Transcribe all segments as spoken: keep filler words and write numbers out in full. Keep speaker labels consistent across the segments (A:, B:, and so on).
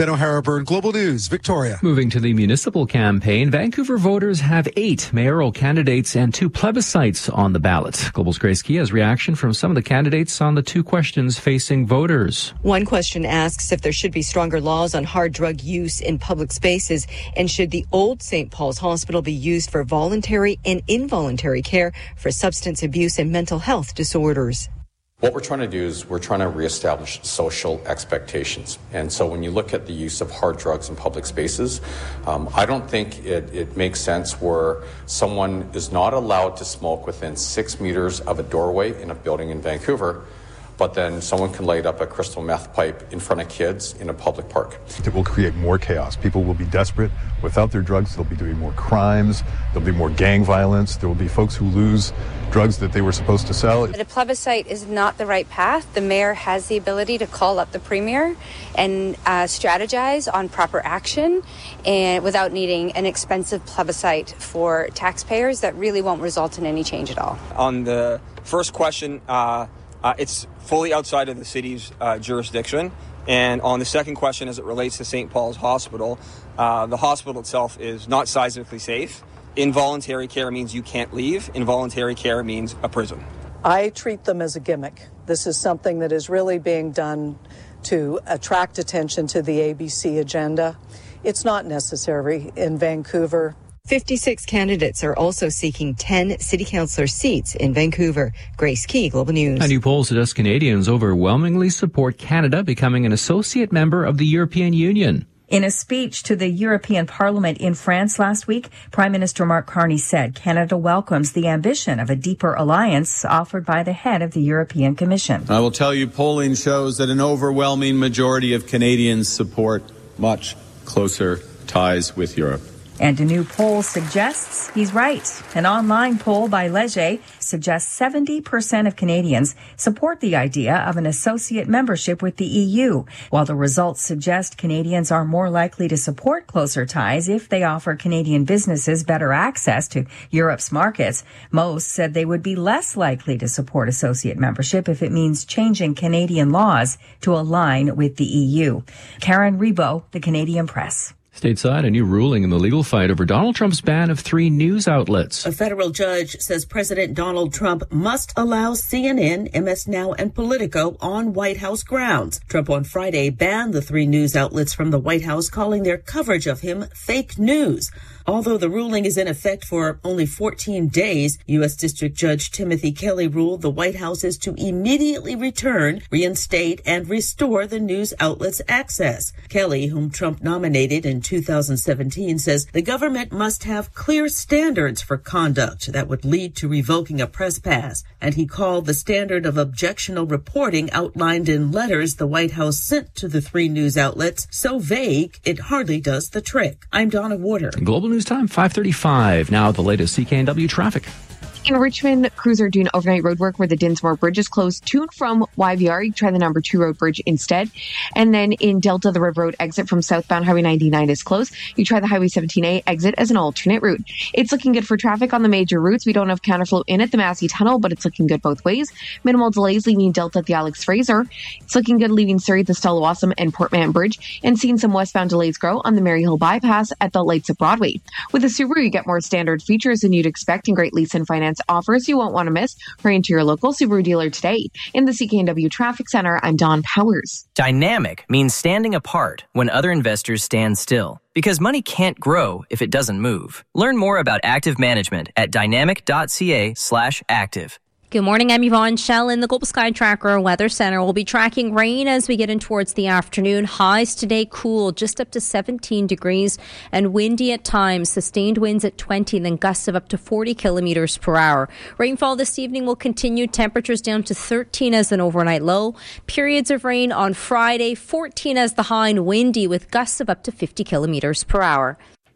A: Ben O'Hara, Byrne Global News, Victoria.
B: Moving to the municipal campaign, Vancouver voters have eight mayoral candidates and two plebiscites on the ballot. Global's Grace Key has reaction from some of the candidates on the two questions facing voters.
C: One question asks if there should be stronger laws on hard drug use in public spaces, and should the old Saint Paul's Hospital be used for voluntary and involuntary care for substance abuse and mental health disorders.
D: What we're trying to do is we're trying to reestablish social expectations. And so when you look at the use of hard drugs in public spaces, um, I don't think it, it makes sense where someone is not allowed to smoke within six meters of a doorway in a building in Vancouver, but then someone can light up a crystal meth pipe in front of kids in a public park.
E: It will create more chaos. People will be desperate. Without their drugs, they'll be doing more crimes. There'll be more gang violence. There will be folks who lose drugs that they were supposed to sell.
F: The plebiscite is not the right path. The mayor has the ability to call up the premier and uh, strategize on proper action, and without needing an expensive plebiscite for taxpayers that really won't result in any change at all.
G: On the first question, uh, uh, it's fully outside of the city's uh, jurisdiction. And on the second question, as it relates to Saint Paul's Hospital, uh, the hospital itself is not seismically safe. Involuntary care means you can't leave. Involuntary care means a prison.
H: I treat them as a gimmick. This is something that is really being done to attract attention to the A B C agenda. It's not necessary in Vancouver.
C: fifty-six candidates are also seeking ten city councillor seats in Vancouver. Grace Key, Global News.
B: A new poll suggests Canadians overwhelmingly support Canada becoming an associate member of the European Union.
I: In a speech to the European Parliament in France last week, Prime Minister Mark Carney said Canada welcomes the ambition of a deeper alliance offered by the head of the European Commission.
J: I will tell you, polling shows that an overwhelming majority of Canadians support much closer ties with Europe.
I: And a new poll suggests he's right. An online poll by Leger suggests seventy percent of Canadians support the idea of an associate membership with the E U, while the results suggest Canadians are more likely to support closer ties if they offer Canadian businesses better access to Europe's markets. Most said they would be less likely to support associate membership if it means changing Canadian laws to align with the E U. Karen Rebo, The Canadian Press.
B: Stateside, a new ruling in the legal fight over Donald Trump's ban of three news outlets.
K: A federal judge says President Donald Trump must allow C N N, M S Now, and Politico on White House grounds. Trump on Friday banned the three news outlets from the White House, calling their coverage of him fake news. Although the ruling is in effect for only fourteen days, U S District Judge Timothy Kelly ruled the White House is to immediately return, reinstate, and restore the news outlets' access. Kelly, whom Trump nominated in two thousand seventeen, says the government must have clear standards for conduct that would lead to revoking a press pass, and he called the standard of objectionable reporting outlined in letters the White House sent to the three news outlets so vague it hardly does the trick. I'm Donna Warder.
B: Global News Time, five thirty-five. Now the latest C K N W traffic.
L: In Richmond, crews are doing overnight road work where the Dinsmore Bridge is closed to and from Y V R. You try the number two road bridge instead. And then in Delta, the River Road exit from southbound Highway ninety-nine is closed. You try the Highway seventeen A exit as an alternate route. It's looking good for traffic on the major routes. We don't have counterflow in at the Massey Tunnel, but it's looking good both ways. Minimal delays leaving Delta at the Alex Fraser. It's looking good leaving Surrey, the Stella Wassam, and Portman Bridge, and seeing some westbound delays grow on the Maryhill Bypass at the lights of Broadway. With a Subaru, you get more standard features than you'd expect in great lease and finance offers you won't want to miss. Hurry into your local Subaru dealer today. In the C K N W Traffic Center, I'm Dawn Powers.
M: Dynamic means standing apart when other investors stand still, because money can't grow if it doesn't move. Learn more about active management at dynamic.ca slash active.
N: Good morning, I'm Yvonne Shell in the Global Sky Tracker Weather Center. We'll be tracking rain as we get in towards the afternoon. Highs today cool, just up to seventeen degrees and windy at times. Sustained winds at twenty, then gusts of up to forty kilometers per hour. Rainfall this evening will continue. Temperatures down to thirteen as an overnight low. Periods of rain on Friday, fourteen as the high and windy with gusts of up to fifty kilometers per hour.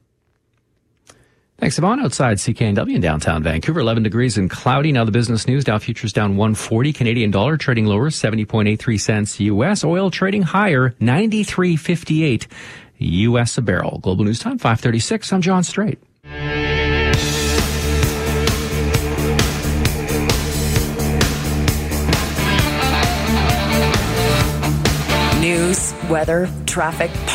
B: Thanks, Yvonne. Outside C K N W in downtown Vancouver, eleven degrees and cloudy. Now the business news. Dow futures down one forty. Canadian dollar trading lower, seventy point eight three cents U S. Oil trading higher, ninety-three fifty-eight U S a barrel. Global News Time, five thirty-six. I'm John Strait.
I: News, weather, traffic,